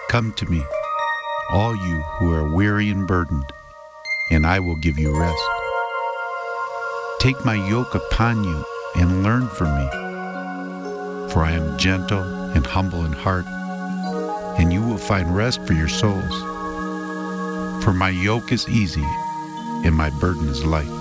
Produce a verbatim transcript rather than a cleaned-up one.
Come to me, all you who are weary and burdened, and I will give you rest. Take my yoke upon you and learn from me, for I am gentle and humble in heart, and you will find rest for your souls. For my yoke is easy and my burden is light.